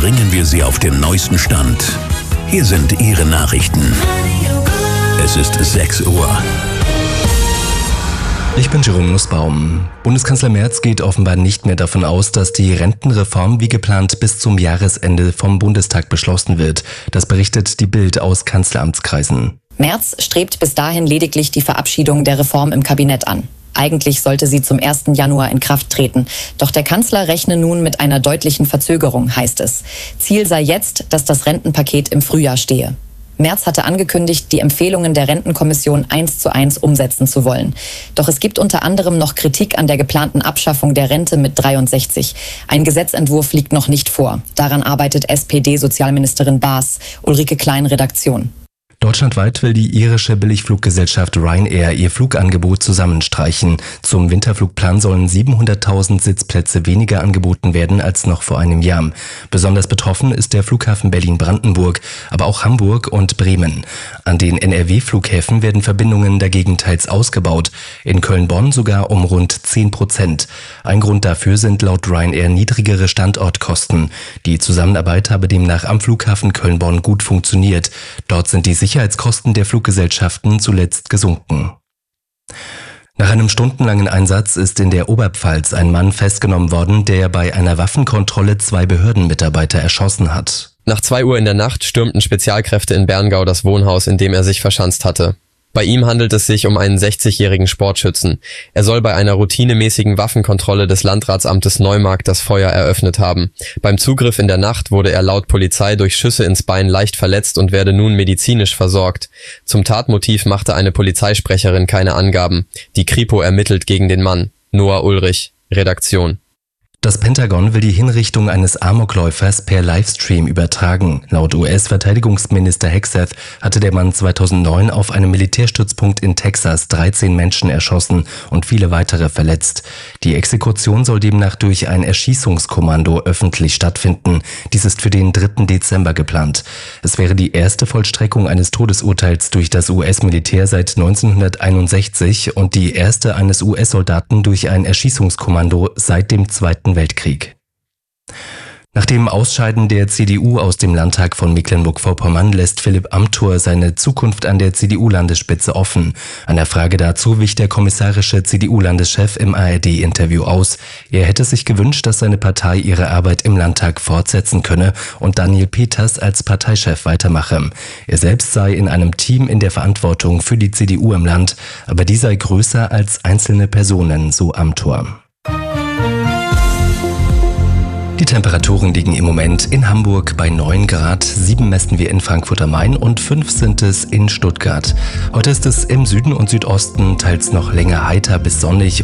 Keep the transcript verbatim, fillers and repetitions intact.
bringen wir Sie auf den neuesten Stand. Hier sind Ihre Nachrichten. Es ist sechs Uhr. Ich bin Jerome Nussbaum. Bundeskanzler Merz geht offenbar nicht mehr davon aus, dass die Rentenreform wie geplant bis zum Jahresende vom Bundestag beschlossen wird. Das berichtet die Bild aus Kanzleramtskreisen. Merz strebt bis dahin lediglich die Verabschiedung der Reform im Kabinett an. Eigentlich sollte sie zum ersten Januar in Kraft treten. Doch der Kanzler rechne nun mit einer deutlichen Verzögerung, heißt es. Ziel sei jetzt, dass das Rentenpaket im Frühjahr stehe. Merz hatte angekündigt, die Empfehlungen der Rentenkommission eins zu eins umsetzen zu wollen. Doch es gibt unter anderem noch Kritik an der geplanten Abschaffung der Rente mit dreiundsechzig. Ein Gesetzentwurf liegt noch nicht vor. Daran arbeitet S P D-Sozialministerin Baas, Ulrike Klein, Redaktion. Deutschlandweit will die irische Billigfluggesellschaft Ryanair ihr Flugangebot zusammenstreichen. Zum Winterflugplan sollen siebenhunderttausend Sitzplätze weniger angeboten werden als noch vor einem Jahr. Besonders betroffen ist der Flughafen Berlin-Brandenburg, aber auch Hamburg und Bremen. An den N R W-Flughäfen werden Verbindungen dagegen teils ausgebaut, in Köln-Bonn sogar um rund zehn Prozent. Ein Grund dafür sind laut Ryanair niedrigere Standortkosten. Die Zusammenarbeit habe demnach am Flughafen Köln-Bonn gut funktioniert. Dort sind die Sicherheitskosten der Fluggesellschaften zuletzt gesunken. Nach einem stundenlangen Einsatz ist in der Oberpfalz ein Mann festgenommen worden, der bei einer Waffenkontrolle zwei Behördenmitarbeiter erschossen hat. Nach zwei Uhr in der Nacht stürmten Spezialkräfte in Berngau das Wohnhaus, in dem er sich verschanzt hatte. Bei ihm handelt es sich um einen sechzigjährigen Sportschützen. Er soll bei einer routinemäßigen Waffenkontrolle des Landratsamtes Neumarkt das Feuer eröffnet haben. Beim Zugriff in der Nacht wurde er laut Polizei durch Schüsse ins Bein leicht verletzt und werde nun medizinisch versorgt. Zum Tatmotiv machte eine Polizeisprecherin keine Angaben. Die Kripo ermittelt gegen den Mann. Noah Ulrich, Redaktion. Das Pentagon will die Hinrichtung eines Amokläufers per Livestream übertragen. Laut U S-Verteidigungsminister Hegseth hatte der Mann zweitausendneun auf einem Militärstützpunkt in Texas dreizehn Menschen erschossen und viele weitere verletzt. Die Exekution soll demnach durch ein Erschießungskommando öffentlich stattfinden. Dies ist für den dritten Dezember geplant. Es wäre die erste Vollstreckung eines Todesurteils durch das U S-Militär seit neunzehnhunderteinundsechzig und die erste eines U S-Soldaten durch ein Erschießungskommando seit dem Zweiten Weltkrieg. Nach dem Ausscheiden der C D U aus dem Landtag von Mecklenburg-Vorpommern lässt Philipp Amthor seine Zukunft an der C D U-Landesspitze offen. An der Frage dazu wich der kommissarische C D U-Landeschef im A R D-Interview aus. Er hätte sich gewünscht, dass seine Partei ihre Arbeit im Landtag fortsetzen könne und Daniel Peters als Parteichef weitermache. Er selbst sei in einem Team in der Verantwortung für die C D U im Land, aber die sei größer als einzelne Personen, so Amthor. Die Temperaturen liegen im Moment in Hamburg bei neun Grad, sieben messen wir in Frankfurt am Main und fünf sind es in Stuttgart. Heute ist es im Süden und Südosten teils noch länger heiter bis sonnig.